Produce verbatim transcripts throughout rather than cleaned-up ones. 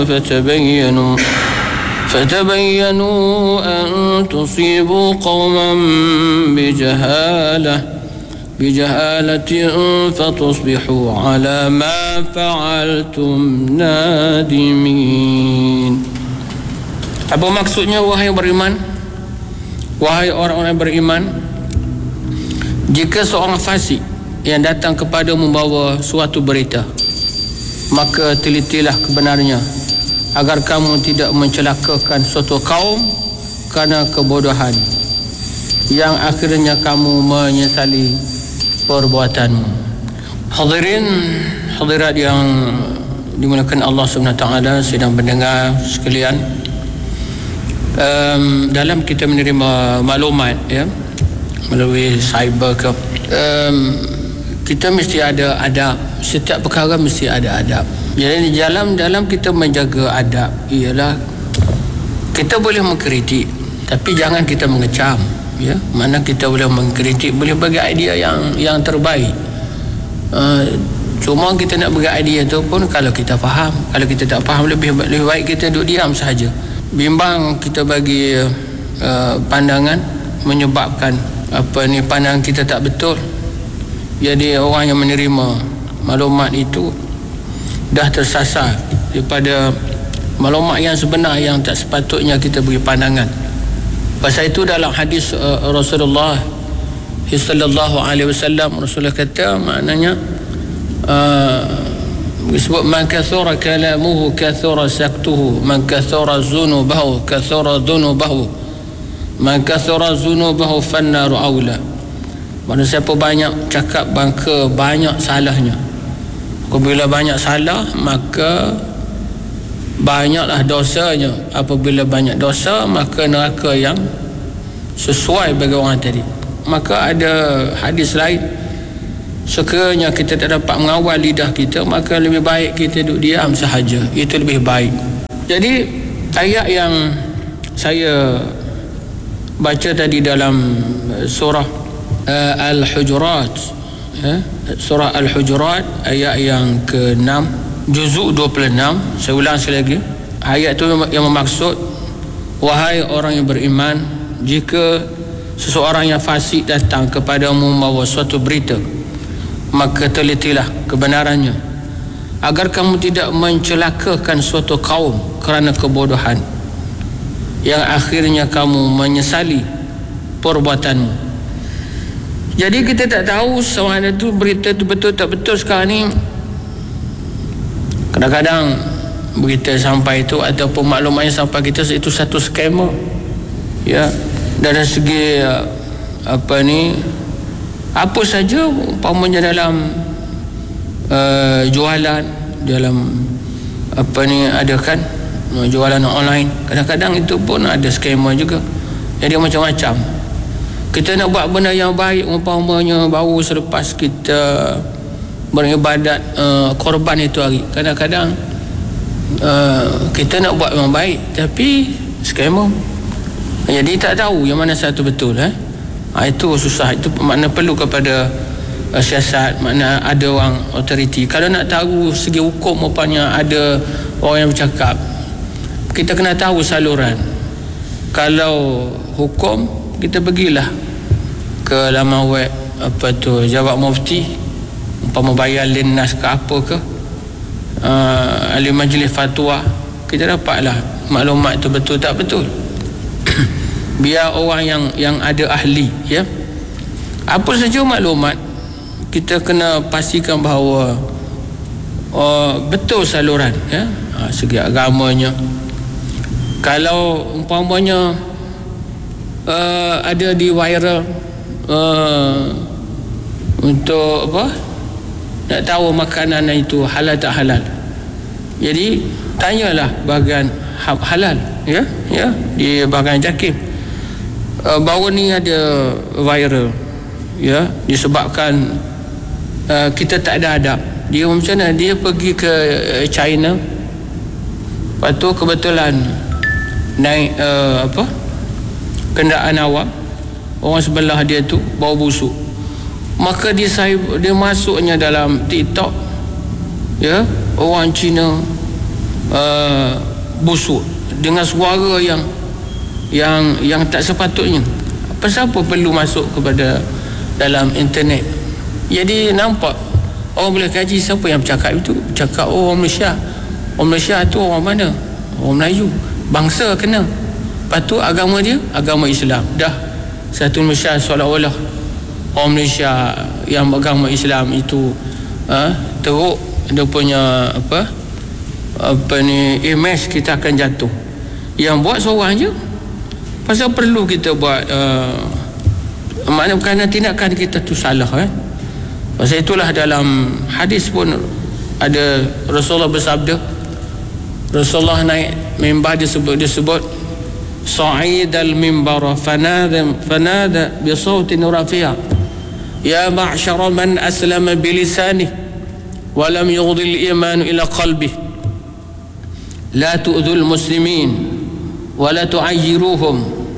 فتبينوا فتبينوا أن تصيبوا قوما بجهالة بجهالة فتصبحوا على ما فعلتم نادمين. Apa maksudnya wahai beriman? Wahai orang-orang beriman, jika seorang fasik yang datang kepada membawa suatu berita, maka telitilah kebenarannya, agar kamu tidak mencelakakan suatu kaum kerana kebodohan, yang akhirnya kamu menyesali perbuatanmu. Hadirin hadirat yang dimuliakan Allah Subhanahu Wa Taala, sedang mendengar sekalian, um, dalam kita menerima maklumat ya melalui cyber ke, um, kita mesti ada adab. Setiap perkara mesti ada adab. Jadi dalam dalam kita menjaga adab ialah kita boleh mengkritik, tapi jangan kita mengecam ya. Mana kita boleh mengkritik, boleh bagi idea yang yang terbaik. Uh, cuma kita nak bagi idea tu pun kalau kita faham. Kalau kita tak faham, lebih lebih baik kita duduk diam sahaja. Bimbang kita bagi uh, pandangan menyebabkan apa ni pandangan kita tak betul. Jadi orang yang menerima maklumat itu dah tersasar daripada maklumat yang sebenar yang tak sepatutnya kita beri pandangan. Pasal itu dalam hadis uh, Rasulullah sallallahu alaihi wasallam, Rasulullah kata maknanya uh, disebut man kathura kalamuhu kathura saktuhu, man kathura zunubahu kathura dhunubahu, man kathura zunubahu fannaru aula. Mana siapa banyak cakap maka banyak salahnya. Apabila banyak salah maka banyaklah dosanya. Apabila banyak dosa maka neraka yang sesuai bagi orang tadi. Maka ada hadis lain, sekiranya kita tak dapat mengawal lidah kita, maka lebih baik kita duduk diam sahaja. Itu lebih baik. Jadi ayat yang saya baca tadi dalam surah uh, Al-Hujurat, uh, surah Al-Hujurat ayat yang ke enam, juzuk dua puluh enam. Saya ulang sekali lagi. Ayat itu yang bermaksud, wahai orang yang beriman, jika seseorang yang fasik datang kepadamu membawa suatu berita, maka telitilah kebenarannya, agar kamu tidak mencelakakan suatu kaum kerana kebodohan, yang akhirnya kamu menyesali perbuatanmu. Jadi kita tak tahu sama ada tu berita tu betul tak betul. Sekarang ni kadang-kadang berita sampai itu ataupun maklumat yang sampai kita itu satu scammer ya. Dari segi apa ni, apa saja umpamanya dalam uh, jualan, dalam apa ni ada kan jualan online, kadang-kadang itu pun ada scammer juga. Jadi macam-macam. Kita nak buat benda yang baik, umpamanya baru selepas kita beribadat uh, korban itu hari, kadang-kadang uh, kita nak buat yang baik tapi scammer. Jadi tak tahu yang mana satu betul eh? Ha, itu susah. Itu makna perlu kepada uh, siasat, makna ada orang authority. Kalau nak tahu segi hukum, rupanya ada orang yang bercakap, kita kena tahu saluran. Kalau hukum, kita pergilah ke laman web apa tu Jawab Mufti, umpama bayar linnas ke apa ke, uh, ahli majlis fatwa, kita dapatlah maklumat itu betul tak betul. Biar orang yang yang ada ahli ya. Apa saja maklumat, kita kena pastikan bahawa oh, betul saluran ya. Ha, segi agamanya. Kalau umpamanya uh, ada di viral uh, untuk apa, nak tahu makanan itu halal tak halal, jadi tanyalah bahagian halal ya, ya di bahagian JAKIM. Uh, baru ni ada viral ya, disebabkan uh, kita tak ada adab. Dia macam mana, dia pergi ke uh, China, lepas tu kebetulan naik uh, apa kenderaan awam, orang sebelah dia tu bau busuk, maka dia dia masuknya dalam TikTok ya, orang Cina uh, busuk dengan suara yang yang yang tak sepatutnya. Pasal apa perlu masuk kepada dalam internet? Jadi nampak orang boleh kaji siapa yang bercakap itu. Cakap oh, orang Malaysia. Orang Malaysia tu orang mana? Orang Melayu. Bangsa kena. Lepas tu agama dia agama Islam. Dah satu Malaysia seolah-olah orang Malaysia yang beragama Islam itu ha, teruk dia punya apa apa ni image kita akan jatuh. Yang buat seorang je. Pasal perlu kita buat uh, makna kerana tindakan kita tu salah eh. Pasal itulah dalam hadis pun ada Rasulullah bersabda, Rasulullah naik mimbar disebut disebut sa'id al-mimbar fanada fanada bi sautin rafi'a ya ma'syara man aslama bi lisanihi wa lam yughdi al-iman ila qalbihi la tu'dhul muslimin wa la tu'ayyiruhum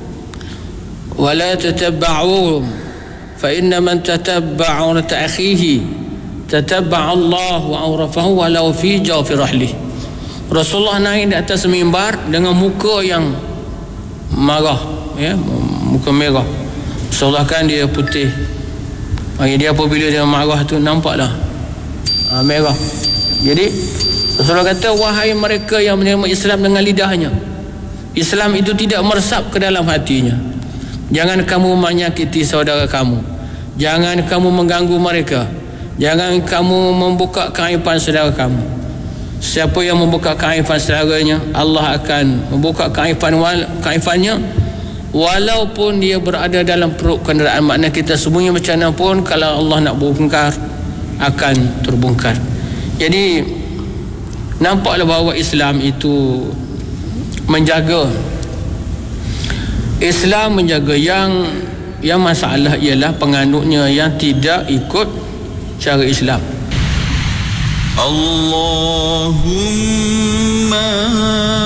wa la tatabba'uhum fa inna man tatabba'a awrata akhihi tatabba'a Allah wa awrafahu walau fi jawfi rahlihi. Rasulullah naik di atas mimbar dengan muka yang marah ya, muka merah, seolah-olah dia putih. Bagi dia apabila dia marah tu nampaklah ha, merah. Jadi Rasulullah kata, wahai mereka yang menerima Islam dengan lidahnya, Islam itu tidak meresap ke dalam hatinya, jangan kamu menyakiti saudara kamu, jangan kamu mengganggu mereka, jangan kamu membuka keaiban saudara kamu. Siapa yang membuka keaiban saudaranya, Allah akan membuka keaiban keaibannya walaupun dia berada dalam perut kenderaan. Makna kita semuanya macam mana pun, kalau Allah nak bongkar akan terbongkar. Jadi nampaklah bahawa Islam itu menjaga, Islam menjaga yang yang masalah ialah penganutnya yang tidak ikut cara Islam. Allahumma